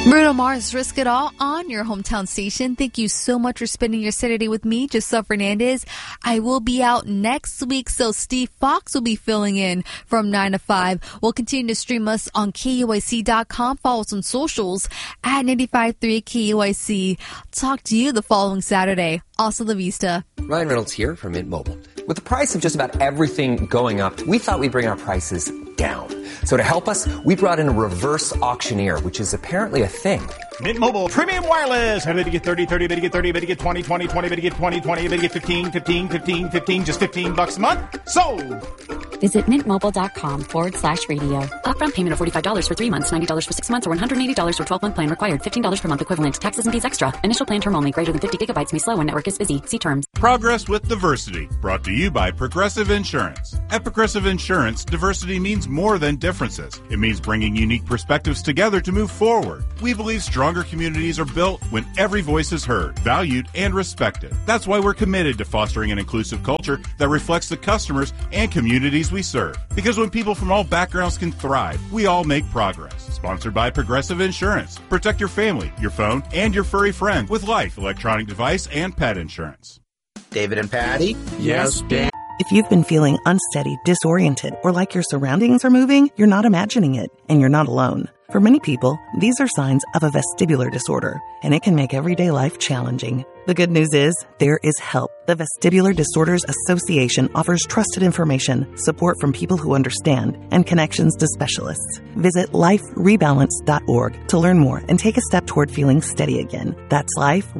Bruno Mars, Risk It All on your hometown station. Thank you so much for spending your Saturday with me, Giselle Fernandez. I will be out next week, so Steve Fox will be filling in from 9 to 5. We'll continue to stream us on KUIC.com. Follow us on socials at 95.3 KUIC. Talk to you the following Saturday. Hasta la vista. Ryan Reynolds here from Mint Mobile. With the price of just about everything going up, we thought we'd bring our prices down. So to help us, we brought in a reverse auctioneer, which is apparently a thing. Mint Mobile Premium Wireless. How did you get 30, 30, bit to get 30, bit to get 20, 20, 20, bit to get 20, 20, bit to get 15, 15, 15, 15, just $15 a month? Sold! Visit mintmobile.com/radio. Upfront payment of $45 for 3 months, $90 for 6 months, or $180 for 12-month plan required. $15 per month equivalent. Taxes and fees extra. Initial plan term only. Greater than 50 gigabytes may slow when network is busy. See terms. Progress with Diversity. Brought to you by Progressive Insurance. At Progressive Insurance, diversity means more than differences. It means bringing unique perspectives together to move forward. We believe stronger communities are built when every voice is heard, valued, and respected. That's why we're committed to fostering an inclusive culture that reflects the customers and communities we serve. Because when people from all backgrounds can thrive, we all make progress. Sponsored by Progressive Insurance. Protect your family, your phone, and your furry friend with Life, electronic device, and pet insurance. David and Patty? Yes, Dan. If you've been feeling unsteady, disoriented, or like your surroundings are moving, you're not imagining it, and you're not alone. For many people, these are signs of a vestibular disorder, and it can make everyday life challenging. The good news is, there is help. The Vestibular Disorders Association offers trusted information, support from people who understand, and connections to specialists. Visit liferebalance.org to learn more and take a step toward feeling steady again. That's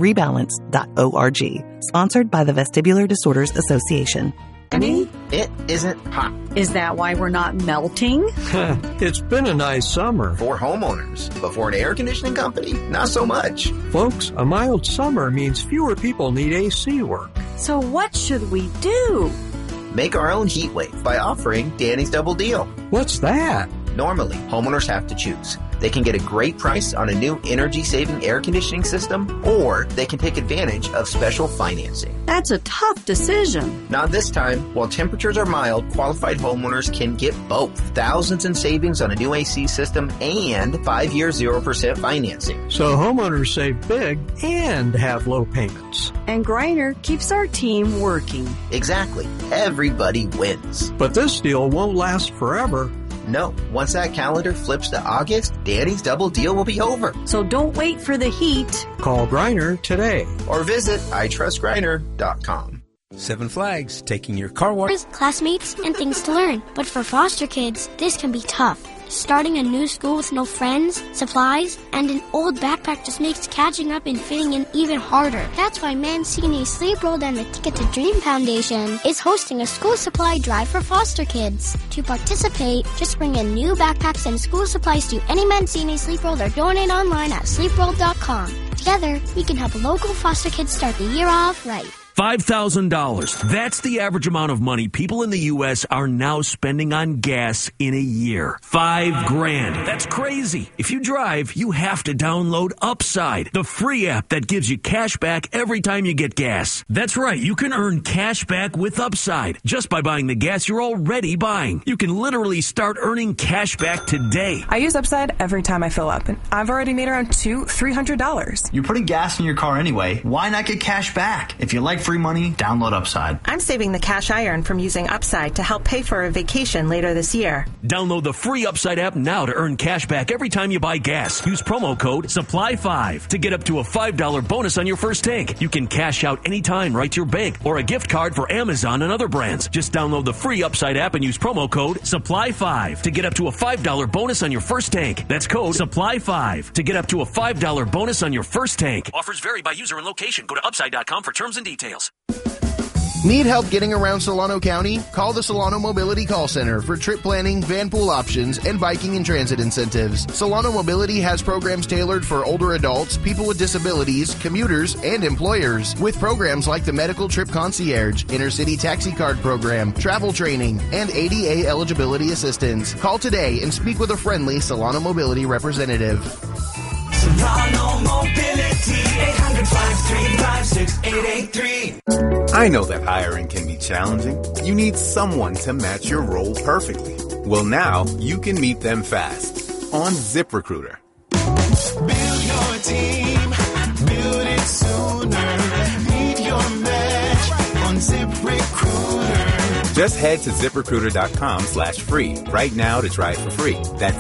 liferebalance.org. Sponsored by the Vestibular Disorders Association. It isn't hot. Is that why we're not melting? It's been a nice summer. For homeowners, but for an air conditioning company, not so much. Folks, a mild summer means fewer people need AC work. So what should we do? Make our own heat wave by offering Danny's Double Deal. What's that? Normally, homeowners have to choose. They can get a great price on a new energy-saving air conditioning system, or they can take advantage of special financing. That's a tough decision. Not this time. While temperatures are mild, qualified homeowners can get both. Thousands in savings on a new AC system and 5-year 0% financing. So homeowners save big and have low payments. And Greiner keeps our team working. Exactly. Everybody wins. But this deal won't last forever. No, once that calendar flips to August, Danny's Double Deal will be over. So don't wait for the heat. Call Greiner today. Or visit itrustgreiner.com. Seven Flags, taking your car wash. Classmates, and things to learn. But for foster kids, this can be tough. Starting a new school with no friends, supplies, and an old backpack just makes catching up and fitting in even harder. That's why Mancini Sleep World and the Ticket to Dream Foundation is hosting a school supply drive for foster kids. To participate, just bring in new backpacks and school supplies to any Mancini Sleep World or donate online at sleepworld.com. Together, we can help local foster kids start the year off right. $5,000. That's the average amount of money people in the U.S. are now spending on gas in a year. $5,000. That's crazy. If you drive, you have to download Upside, the free app that gives you cash back every time you get gas. That's right. You can earn cash back with Upside just by buying the gas you're already buying. You can literally start earning cash back today. I use Upside every time I fill up, and I've already made around $300. You're putting gas in your car anyway. Why not get cash back? If you like free money, download Upside. I'm saving the cash I earn from using Upside to help pay for a vacation later this year. Download the free Upside app now to earn cash back every time you buy gas. Use promo code SUPPLY5 to get up to a $5 bonus on your first tank. You can cash out anytime right to your bank or a gift card for Amazon and other brands. Just download the free Upside app and use promo code SUPPLY5 to get up to a $5 bonus on your first tank. That's code SUPPLY5 to get up to a $5 bonus on your first tank. Offers vary by user and location. Go to upside.com for terms and details. Need help getting around Solano County? Call the Solano Mobility Call Center for trip planning, van pool options, and biking and transit incentives. Solano Mobility has programs tailored for older adults, people with disabilities, commuters, and employers, with programs like the Medical Trip Concierge, Intercity Taxi Card Program, travel training, and ADA eligibility assistance. Call today and speak with a friendly Solano Mobility representative. Solano Mobility, 800-535-6883. I know that hiring can be challenging. You need someone to match your role perfectly. Well, now you can meet them fast on ZipRecruiter. Build your team, build it sooner. Meet your match on ZipRecruiter. Just head to ZipRecruiter.com/free right now to try it for free. That's